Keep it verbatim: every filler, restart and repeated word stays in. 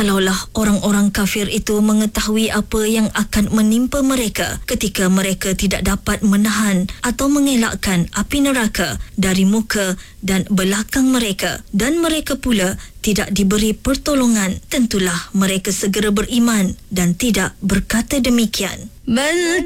Kalaulah orang-orang kafir itu mengetahui apa yang akan menimpa mereka ketika mereka tidak dapat menahan atau mengelakkan api neraka dari muka dan belakang mereka, dan mereka pula tidak diberi pertolongan, tentulah mereka segera beriman dan tidak berkata demikian. Bal